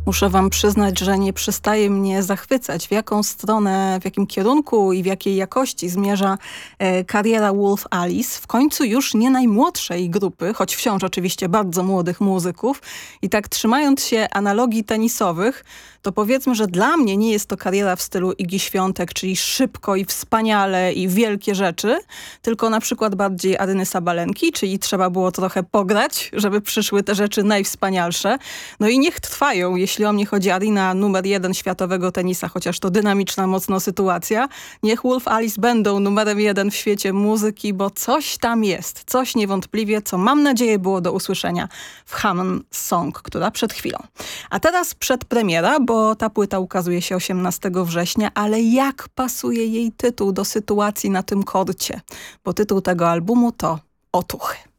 Muszę wam przyznać, że nie przestaje mnie zachwycać, w jaką stronę, w jakim kierunku i w jakiej jakości zmierza kariera Wolf Alice. W końcu już nie najmłodszej grupy, choć wciąż oczywiście bardzo młodych muzyków. I tak trzymając się analogii tenisowych, to powiedzmy, że dla mnie nie jest to kariera w stylu Iggy Świątek, czyli szybko i wspaniale i wielkie rzeczy, tylko na przykład bardziej Aryny Sabalenki, czyli trzeba było trochę pograć, żeby przyszły te rzeczy najwspanialsze. No i niech trwają, jeśli o mnie chodzi, Aryna numer 1 światowego tenisa, chociaż to dynamiczna mocno sytuacja. Niech Wolf Alice będą numerem 1 w świecie muzyki, bo coś tam jest, coś niewątpliwie, co mam nadzieję było do usłyszenia w Hammond Song, która przed chwilą. A teraz przedpremiera, bo ta płyta ukazuje się 18 września, ale jak pasuje jej tytuł do sytuacji na tym korcie? Bo tytuł tego albumu to Otuchy.